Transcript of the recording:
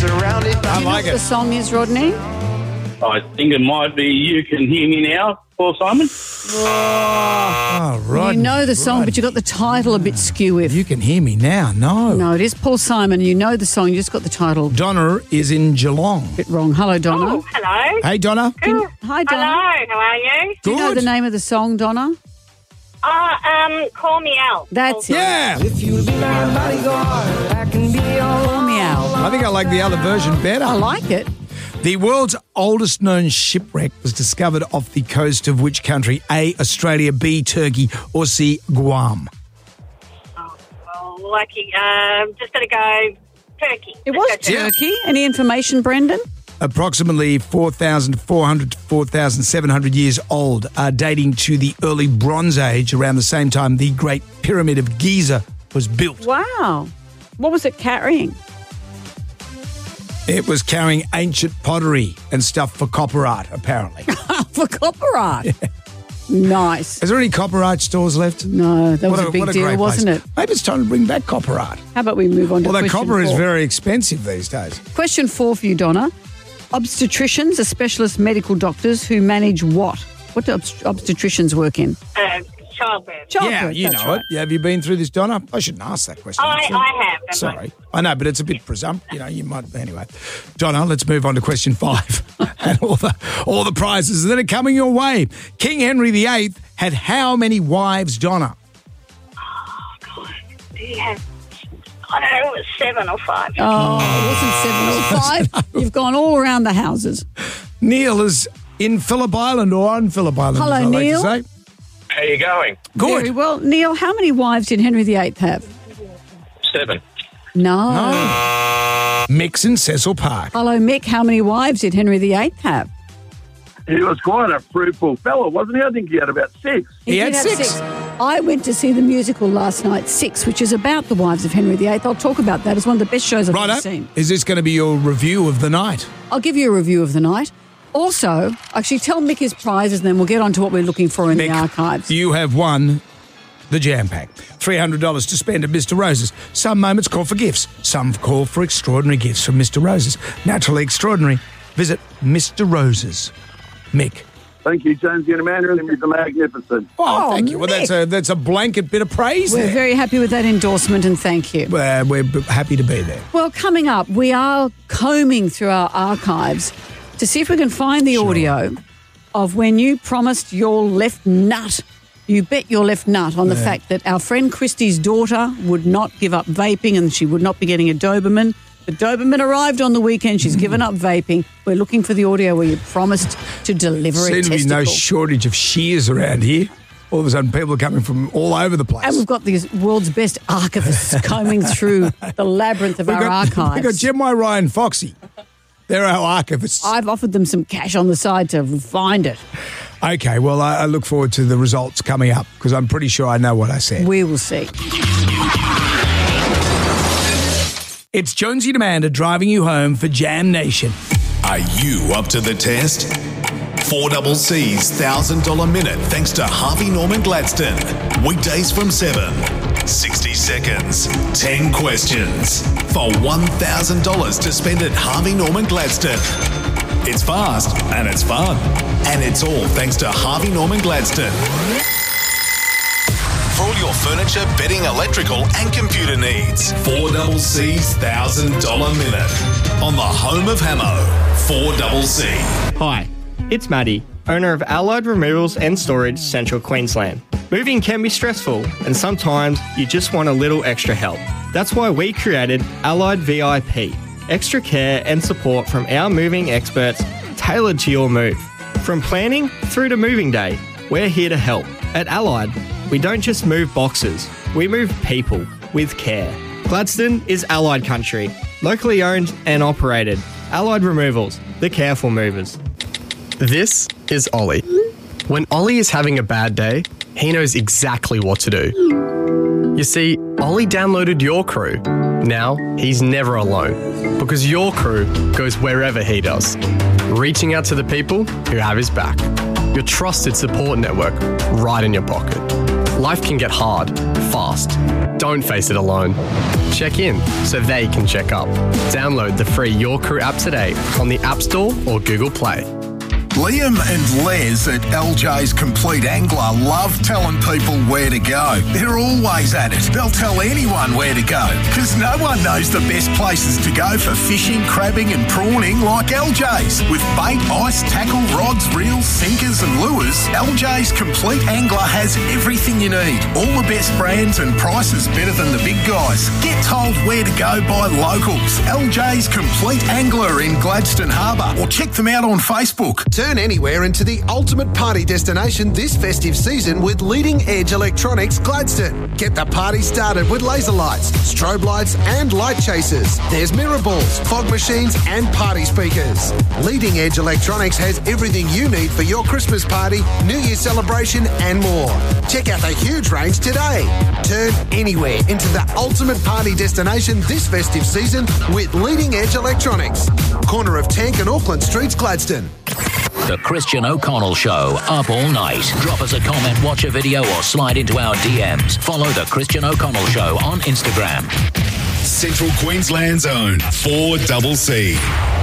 surrounded by... I like The it. song is, Rodney? I think it might be You Can Hear Me Now, Paul Simon. Oh, right. You know the song, but you got the title a bit skew if. You can hear me now. No. No, it is Paul Simon. You know the song, you just got the title a Donna is in Geelong. bit wrong. Hello, Donna. Oh, hello. Hey, Donna. Hi, Donna. Hello, how are you? Do you know the name of the song, Donna? Call Me Out. That's it. Yeah. If you'll be my bodyguard, I can be your... Call Me Out. I think I like the other version better. I like it. The world's oldest known shipwreck was discovered off the coast of which country? A, Australia, B, Turkey, or C, Guam? Oh, well, lucky. Just going to go Turkey. It was Let's go Turkey. Any information, Brendan? Approximately 4,400 to 4,700 years old, dating to the early Bronze Age. Around the same time, the Great Pyramid of Giza was built. Wow. What was it carrying? It was carrying ancient pottery and stuff for copper art, apparently. For copper art. Nice. Is there any copper art stores left? No, that was a big deal, great wasn't place. it? Maybe it's time to bring back copper art. How about we move on to Although question copper is 4? very expensive these days. Question 4 for you, Donna. Obstetricians are specialist medical doctors who manage what? What do obstetricians work in? Childbirth. Childbirth, you that's know right. it. Yeah, have you been through this, Donna? I shouldn't ask that question. I have. don't Sorry. I know, but it's a bit presumptive. You know, you might... Anyway. Donna, let's move on to question 5 and all the prizes that are coming your way. King Henry VIII had how many wives, Donna? Do you have... I don't know, it was 7 or 5. Oh, it wasn't 7 or 5. You've gone all around the houses. Neil is in Phillip Island or on Phillip Island, Hello, as I like Neil. to say. How you going? Good. Very well. Neil, how many wives did Henry VIII have? 7. No. Mix in Cecil Park. Hello, Mick. How many wives did Henry VIII have? He was quite a fruitful fellow, wasn't he? I think he had about 6. He had did have 6. I went to see the musical last night, 6, which is about the wives of Henry VIII. I'll talk about that. It's one of the best shows I've ever Righto. seen. Is this going to be your review of the night? I'll give you a review of the night. Also, actually, tell Mick his prizes, and then we'll get on to what we're looking for in the archives. You have won the Jam Pack. $300 to spend at Mr. Rose's. Some moments call for gifts. Some call for extraordinary gifts from Mr. Rose's. Naturally extraordinary. Visit Mr. Rose's. Mick. Thank you, Jonesy and Amanda. You're magnificent. Oh, thank you. Well, Mick. that's a blanket bit of praise We're there. very happy with that endorsement, and thank you. We're happy to be there. Well, coming up, we are combing through our archives to see if we can find the audio of when you promised your left nut. You bet your left nut on the fact that our friend Christy's daughter would not give up vaping and she would not be getting a Doberman. The Doberman arrived on the weekend. She's given up vaping. We're looking for the audio where you promised to deliver a Seems to be testicle. no shortage of shears around here. All of a sudden, people are coming from all over the place. And we've got these world's best archivists combing through the labyrinth of our archives. We've got Gemini, Ryan, Foxy. They're our archivists. I've offered them some cash on the side to find it. Okay, well, I look forward to the results coming up because I'm pretty sure I know what I said. We will see. It's Jonesy and Amanda driving you home for Jam Nation. Are you up to the test? 4CC's $1,000 minute thanks to Harvey Norman Gladstone. Weekdays from 7. 60 seconds, 10 questions for $1,000 to spend at Harvey Norman Gladstone. It's fast and it's fun. And it's all thanks to Harvey Norman Gladstone. For all your furniture, bedding, electrical and computer needs. 4CC's $1,000 minute. On the home of Hamo, 4CC. Hi, it's Maddie, owner of Allied Removals and Storage, Central Queensland. Moving can be stressful, and sometimes you just want a little extra help. That's why we created Allied VIP, extra care and support from our moving experts tailored to your move. From planning through to moving day, we're here to help. At Allied, we don't just move boxes, we move people with care. Gladstone is Allied country, locally owned and operated. Allied Removals, the careful movers. This is Ollie. When Ollie is having a bad day, he knows exactly what to do. You see, Ollie downloaded Your Crew. Now, he's never alone because Your Crew goes wherever he does, reaching out to the people who have his back. Your trusted support network right in your pocket. Life can get hard, fast. Don't face it alone. check in so they can check up. Download the free Your Crew app today on the App Store or Google Play. Liam and Les at LJ's Complete Angler love telling people where to go. They're always at it. They'll tell anyone where to go because no one knows the best places to go for fishing, crabbing and prawning like LJ's. With bait, ice, tackle, rods, reels, sinkers and lures, LJ's Complete Angler has everything you need. All the best brands and prices better than the big guys. Get told where to go by locals. LJ's Complete Angler in Gladstone Harbour, or check them out on Facebook. Turn anywhere into the ultimate party destination this festive season with Leading Edge Electronics Gladstone. Get the party started with laser lights, strobe lights and light chasers. There's mirror balls, fog machines and party speakers. Leading Edge Electronics has everything you need for your Christmas party, New Year celebration and more. Check out the huge range today. Turn anywhere into the ultimate party destination this festive season with Leading Edge Electronics. Corner of Tank and Auckland Streets, Gladstone. The Christian O'Connell Show, up all night. Drop us a comment, watch a video or slide into our DMs. Follow The Christian O'Connell Show on Instagram. Central Queensland's own 4CC.